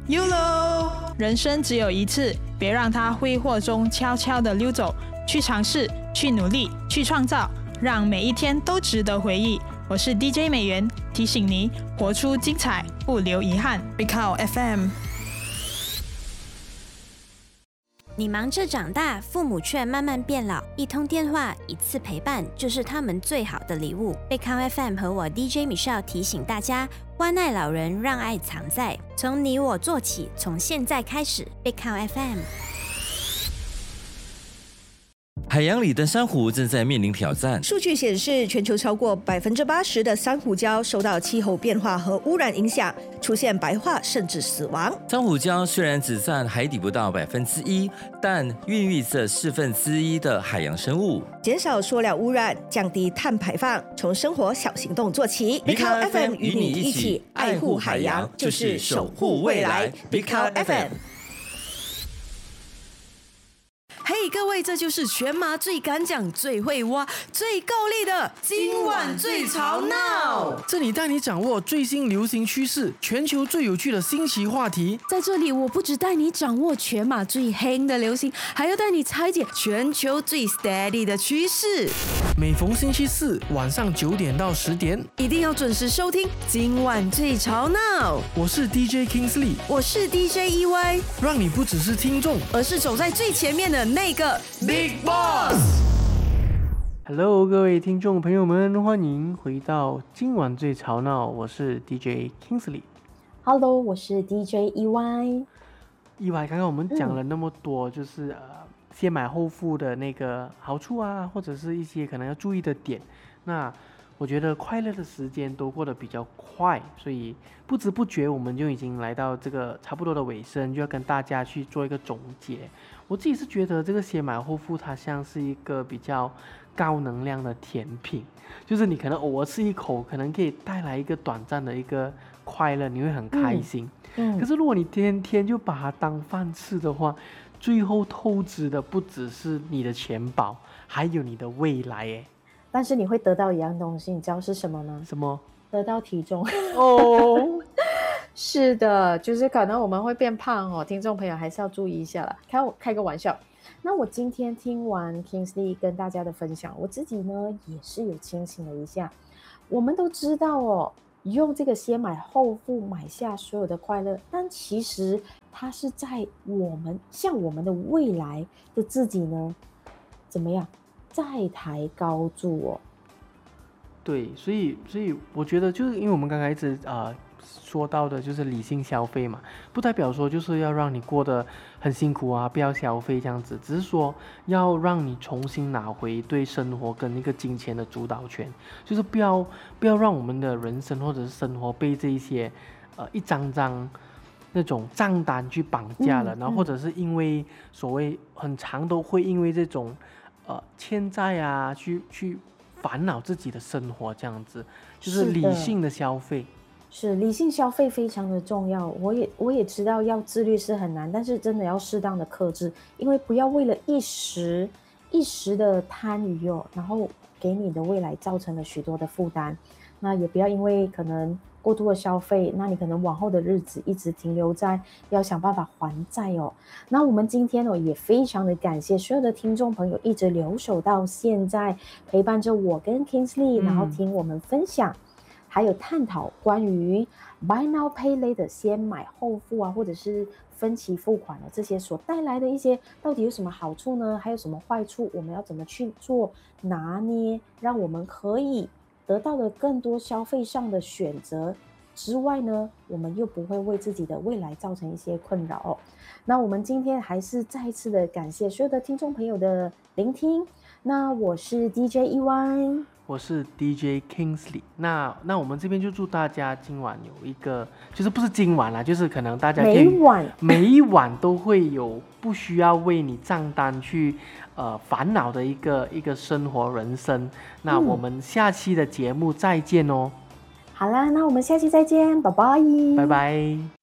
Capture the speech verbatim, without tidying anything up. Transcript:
Y O L O， 人生只有一次，别让它挥霍中悄悄地溜走。去尝试，去努力，去创造，让每一天都值得回忆。我是 D J 美元，提醒你活出精彩，不留遗憾。Big Cow F M。 你忙着长大，父母却慢慢变老。一通电话，一次陪伴，就是他们最好的礼物。贝康 F M 和我 D J Michelle 提醒大家，关爱老人，让爱藏在，从你我做起，从现在开始。贝康 F M。 海洋里的珊瑚正在面临挑战。 数据显示，全球超过百分之八十的珊瑚礁受到气候变化和污染影响，出现白化甚至死亡。 珊瑚礁虽然只占海底不到百分之一，但孕育着四分之一的海洋生物。 减少塑料污染，降低碳排放，从生活小行动做起。 Big Cow F M 与你一起爱护海洋，就是守护未来。Big Cow F M。 嘿、hey, 各位，这就是全马最敢讲、最会挖、最够力的今晚最吵闹。 这里带你掌握最新流行趋势，全球最有趣的新奇话题。 在这里，我不只带你掌握全马最黑的流行，还要带你拆解全球最 steady 的趋势。 每逢星期四晚上九点到十点， 一定要准时收听今晚最吵闹。 我是 D J Kingsley， 我是 D J E Y， 让你不只是听众， 而是走在最前面的那个 Big Boss。Hello， 各位听众朋友们，欢迎回到今晚最吵闹，我是 D J Kingsley。Hello， 我是 D J E Y。 E Y， 刚刚我们讲了那么多，嗯、就是、呃、先买后付的那个好处啊，或者是一些可能要注意的点。那我觉得快乐的时间都过得比较快，所以不知不觉我们就已经来到这个差不多的尾声，就要跟大家去做一个总结。我自己是觉得这个先买后付它像是一个比较高能量的甜品，就是你可能偶尔吃一口，可能可以带来一个短暂的一个快乐，你会很开心。嗯嗯、可是如果你天天就把它当饭吃的话，最后透支的不只是你的钱包，还有你的未来耶。 但是你会得到一样东西，你知道是什么吗？ 什么？ 得到体重哦。 是的，就是可能我们会变胖哦，听众朋友还是要注意一下啦。开开个玩笑。那我今天听完 Kingsley 跟大家的分享，我自己呢也是有清醒了一下。我们都知道哦，用这个先买后付买下所有的快乐，但其实它是在我们向我们的未来的自己呢，怎么样？在抬高住哦。 对，所以所以我觉得就是因为我们刚才一直呃说到的就是理性消费嘛，不代表说就是要让你过得很辛苦啊，不要消费这样子，只是说要让你重新拿回对生活跟一个金钱的主导权，就是不要不要让我们的人生或者是生活被这一些呃一张张那种账单去绑架了，嗯、然后或者是因为所谓很长都会因为这种呃欠债啊去去烦恼自己的生活，这样子就是理性的消费。 是理性消费非常的重要，我也我也知道要自律是很难，但是真的要适当的克制，因为不要为了一时一时的贪愉哦，然后给你的未来造成了许多的负担。那也不要因为可能过度的消费，那你可能往后的日子一直停留在要想办法还债哦。那我们今天哦也非常的感谢所有的听众朋友一直留守到现在，陪伴着我跟 Kingsley，、嗯、然后听我们分享。还有探讨关于 Buy Now Pay Later 先买后付啊，或者是分期付款的这些所带来的一些到底有什么好处呢？还有什么坏处？我们要怎么去做拿捏，让我们可以得到了更多消费上的选择之外呢，我们又不会为自己的未来造成一些困扰哦。那我们今天还是再一次的感谢所有的听众朋友的聆听。那我是 D J E Y， 我是 D J Kingsley， 那那我们这边就祝大家今晚有一个，就是不是今晚啦，就是可能大家可以每晚每一晚都会有不需要为你账单去呃烦恼的一个一个生活人生。那我们下期的节目再见哦。 好啦，那我们下期再见，拜拜， 拜拜。